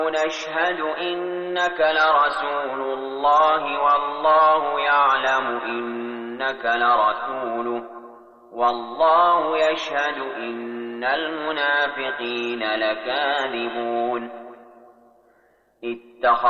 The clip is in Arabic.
نشهد إنك لرسول الله والله يعلم إنك لرسوله والله يشهد إن المنافقين لكاذبون